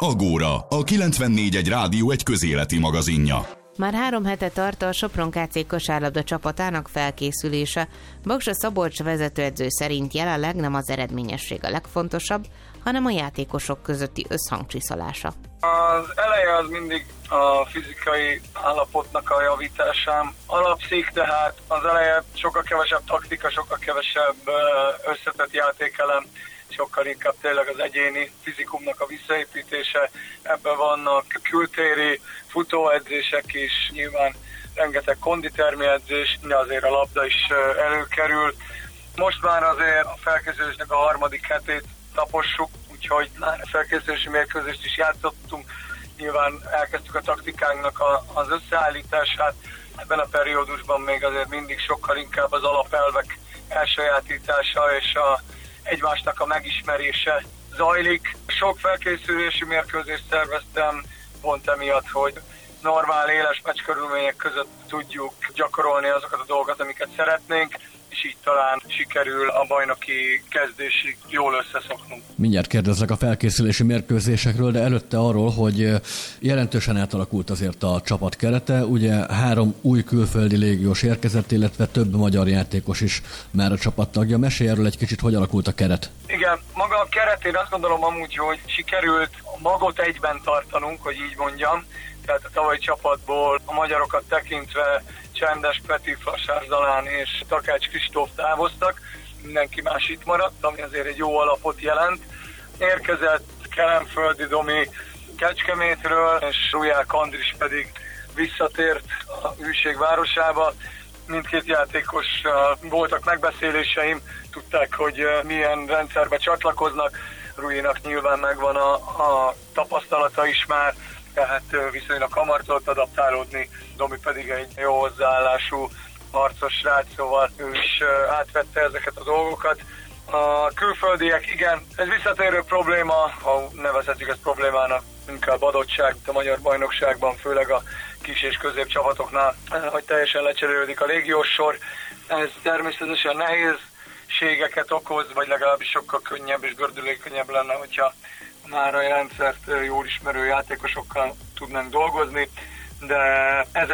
Agóra, a 94.1 Rádió egy közéleti magazinja. Már 3 hete tart a Sopron KC kosárlabda csapatának felkészülése. Baksa Szabolcs vezetőedző szerint jelenleg nem az eredményesség a legfontosabb, hanem a játékosok közötti összhangcsiszolása. Az eleje az mindig a fizikai állapotnak a javításán alapszik, tehát az eleje sokkal kevesebb taktika, sokkal kevesebb összetett játékelem, sokkal inkább tényleg az egyéni fizikumnak a visszaépítése. Ebben vannak kültéri futóedzések is, nyilván rengeteg konditermi edzés, de azért a labda is előkerül. Most már azért a felkészülésnek a 3. hetét tapossuk, úgyhogy már a felkészülési mérkőzést is játszottunk. Nyilván elkezdtük a taktikánknak az összeállítását. Ebben a periódusban még azért mindig sokkal inkább az alapelvek elsajátítása és egymásnak a megismerése zajlik. Sok felkészülési mérkőzést szerveztem, pont emiatt, hogy normál, éles meccskörülmények között tudjuk gyakorolni azokat a dolgokat, amiket szeretnénk, és így talán sikerül a bajnoki kezdésig jól összeszoknunk. Mindjárt kérdezlek a felkészülési mérkőzésekről, de előtte arról, hogy jelentősen átalakult azért a csapat kerete. Ugye 3 új külföldi légiós érkezett, illetve több magyar játékos is már a csapat tagja. Mesélj erről egy kicsit, hogy alakult a keret. Igen, maga a keret, én azt gondolom amúgy, hogy sikerült a magot egyben tartanunk, hogy így mondjam. Tehát a tavalyi csapatból a magyarokat tekintve Csendes Peti, Flasár Zalán és Takács Kristóf távoztak, mindenki más itt maradt, ami azért egy jó alapot jelent. Érkezett Kelenföldi Domi Kecskemétről, és Ruják Andris pedig visszatért a hűség városába. Mindkét játékos voltak megbeszéléseim, tudták, hogy milyen rendszerbe csatlakoznak. Ruinak nyilván megvan a tapasztalata is már, tehát viszonylag hamar tudott adaptálódni, Domi pedig egy jó hozzáállású harcos srác, szóval ő is átvette ezeket a dolgokat. A külföldiek, igen, ez visszatérő probléma, ha nevezhetjük ezt problémának, inkább adottság a magyar bajnokságban, főleg a kis és közép csapatoknál, hogy teljesen lecserélődik a légiós sor. Ez természetesen nehézségeket okoz, vagy legalábbis sokkal könnyebb és gördülékenyebb lenne, hogyha már a rendszert jól ismerő játékosokkal tudnánk dolgozni, de ez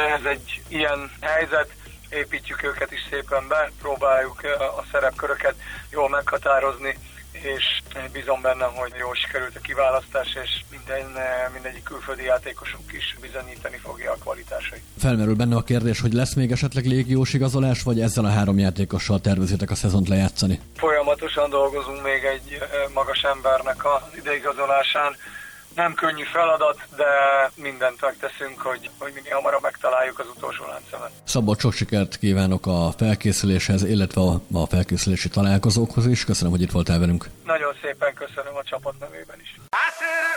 egy ilyen helyzet, építjük őket is szépen be, próbáljuk a szerepköröket jól meghatározni, és bízom benne, hogy jól sikerült a kiválasztás, és mindegyik külföldi játékosunk is bizonyítani fogja a kvalitásait. Felmerül benne a kérdés, hogy lesz még esetleg légiós igazolás, vagy ezzel a 3 játékossal tervezitek a szezont lejátszani? Folyamatosan dolgozunk még egy magas embernek az ideigazolásán. Nem könnyű feladat, de mindent megteszünk, hogy minél hamarabb megtaláljuk az utolsó láncszemet. Szabolcs, sok sikert kívánok a felkészüléshez, illetve a felkészülési találkozókhoz is. Köszönöm, hogy itt voltál velünk. Nagyon szépen köszönöm a csapat nevében is.